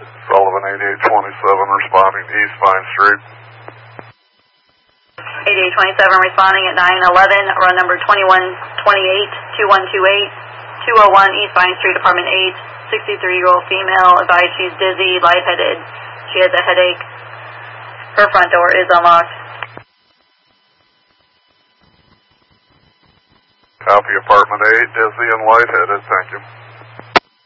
Sullivan 8827 responding to East Vine Street. 8827 responding at 911, run number 2128-2128, 201 East Vine Street, apartment 8, 63-year-old female, advised she's dizzy, lightheaded, she has a headache, her front door is unlocked. Copy apartment 8, dizzy and lightheaded, thank you.